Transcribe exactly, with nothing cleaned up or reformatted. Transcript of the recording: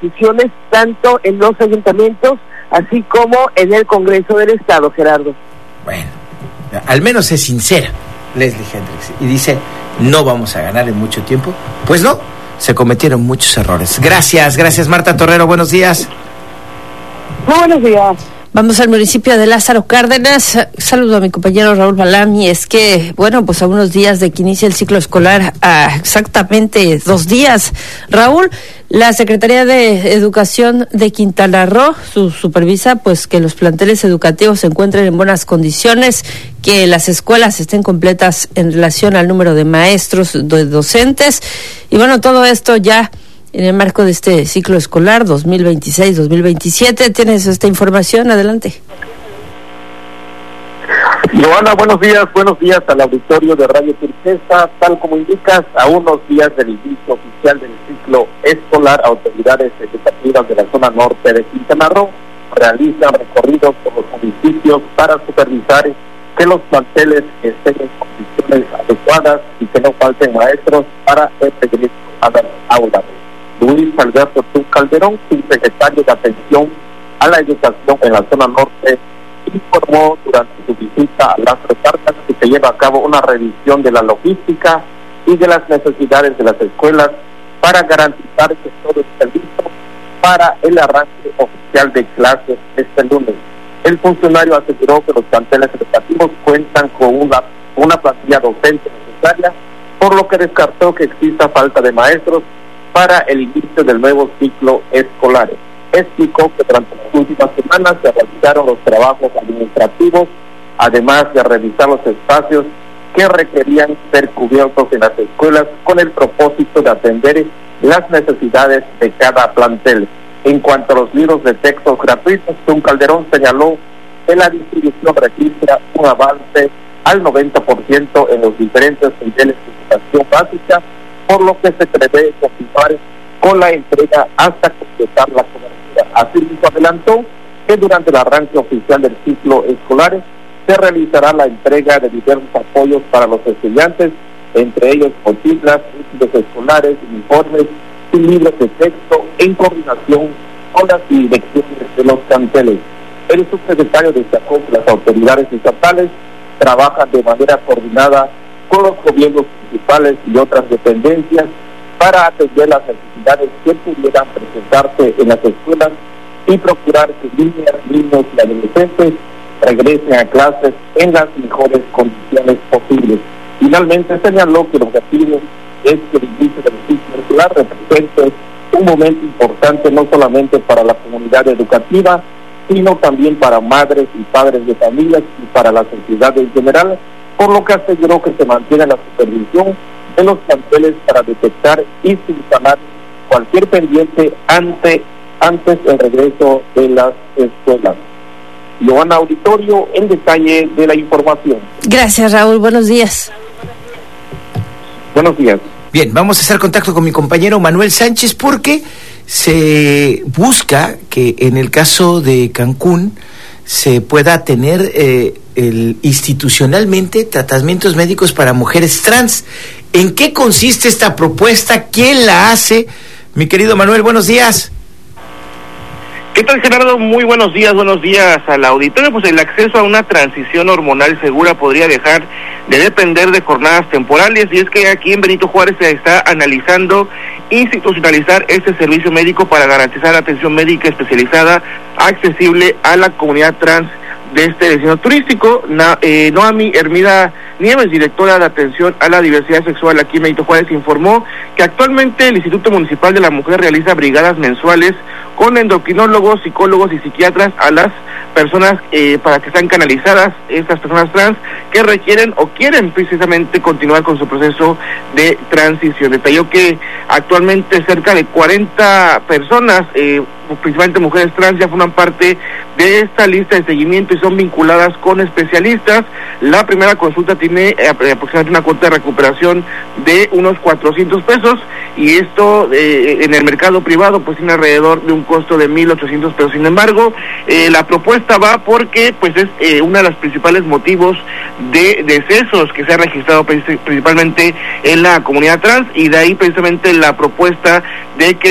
decisiones tanto en los ayuntamientos así como en el Congreso del Estado, Gerardo. Bueno, al menos es sincera Leslie Hendrix y dice, no vamos a ganar en mucho tiempo. Pues no, se cometieron muchos errores. Gracias, gracias Marta Torrero, buenos días. Muy buenos días. Vamos al municipio de Lázaro Cárdenas. Saludo a mi compañero Raúl Balam. Y es que, bueno, pues a unos días de que inicie el ciclo escolar, a exactamente dos días, Raúl, la Secretaría de Educación de Quintana Roo su, supervisa pues que los planteles educativos se encuentren en buenas condiciones, que las escuelas estén completas en relación al número de maestros, de docentes. Y bueno, todo esto ya en el marco de este ciclo escolar dos mil veintiséis dos mil veintisiete. ¿Tienes esta información? Adelante. Joana, buenos días, buenos días al auditorio de Radio Turquesa. Tal como indicas, a unos días del inicio oficial del ciclo escolar, autoridades educativas de la zona norte de Quintana Roo realizan recorridos por los municipios para supervisar que los planteles estén en condiciones adecuadas y que no falten maestros para el regreso a las aulas. Luis Alberto Tun Calderón, subsecretario de Atención a la Educación en la zona norte, informó durante su visita a Lázaro Cárdenas que se lleva a cabo una revisión de la logística y de las necesidades de las escuelas para garantizar que todo esté listo para el arranque oficial de clases este lunes. El funcionario aseguró que los planteles educativos cuentan con una, una plantilla docente necesaria, por lo que descartó que exista falta de maestros para el inicio del nuevo ciclo escolar. Explicó que durante las últimas semanas se realizaron los trabajos administrativos, además de revisar los espacios que requerían ser cubiertos en las escuelas con el propósito de atender las necesidades de cada plantel. En cuanto a los libros de texto gratuitos, Tun Calderón señaló que la distribución registra un avance al noventa por ciento en los diferentes niveles de educación básica, por lo que se prevé continuar con la entrega hasta completar la cobertura. Asimismo adelantó que durante el arranque oficial del ciclo escolar se realizará la entrega de diversos apoyos para los estudiantes, entre ellos mochilas, útiles escolares, uniformes y libros de texto en coordinación con las direcciones de los planteles. El subsecretario destacó que las autoridades estatales trabajan de manera coordinada con los gobiernos municipales y otras dependencias para atender las necesidades que pudieran presentarse en las escuelas y procurar que niñas, niños y adolescentes regresen a clases en las mejores condiciones posibles. Finalmente señaló que el objetivo es que el inicio del ciclo escolar represente un momento importante no solamente para la comunidad educativa, sino también para madres y padres de familias y para la sociedad en general, por lo que aseguró que se mantiene la supervisión de los planteles para detectar y subsanar cualquier pendiente ante, antes del regreso de las escuelas. Joana, auditorio, en detalle de la información. Gracias, Raúl, buenos días. Buenos días. Bien, vamos a hacer contacto con mi compañero Manuel Sánchez porque se busca que en el caso de Cancún se pueda tener eh, el, institucionalmente tratamientos médicos para mujeres trans. ¿En qué consiste esta propuesta? ¿Quién la hace? Mi querido Manuel, buenos días. ¿Qué tal, Gerardo? Muy buenos días, buenos días al auditorio. Pues el acceso a una transición hormonal segura podría dejar de depender de jornadas temporales, y es que aquí en Benito Juárez se está analizando institucionalizar este servicio médico para garantizar atención médica especializada accesible a la comunidad trans de este destino turístico. Na, eh, Noami Hermida Nieves, directora de atención a la diversidad sexual aquí en Benito Juárez, informó que actualmente el Instituto Municipal de la Mujer realiza brigadas mensuales con endocrinólogos, psicólogos y psiquiatras a las personas eh, para que sean canalizadas estas personas trans que requieren o quieren precisamente continuar con su proceso de transición. Detalló que actualmente cerca de cuarenta personas, eh, principalmente mujeres trans, ya forman parte de esta lista de seguimiento y son vinculadas con especialistas. La primera consulta tiene eh, aproximadamente una cuota de recuperación de unos cuatrocientos pesos, y esto eh, en el mercado privado pues tiene alrededor de un costo de mil ochocientos pesos. Sin embargo, eh, la propuesta va porque pues es eh, uno de los principales motivos de decesos que se ha registrado principalmente en la comunidad trans, y de ahí precisamente la propuesta de que